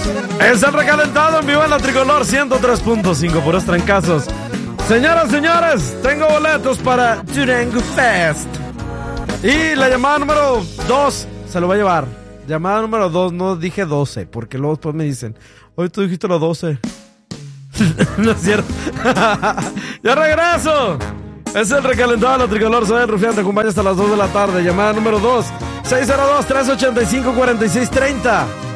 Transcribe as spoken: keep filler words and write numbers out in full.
Es el recalentado en vivo en la Tricolor ciento tres punto cinco, puros trancazos. Señoras, señores, tengo boletos para Durango Fest. Y la llamada número dos se lo va a llevar. Llamada número dos, no dije doce, porque luego después me dicen, hoy tú dijiste los doce. No es cierto. ¡Ya regreso! Es el recalentado de la Tricolor, soy el Rufián, te acompaña hasta las dos de la tarde. Llamada número dos, seis cero dos, tres ocho cinco, cuatro seis tres cero.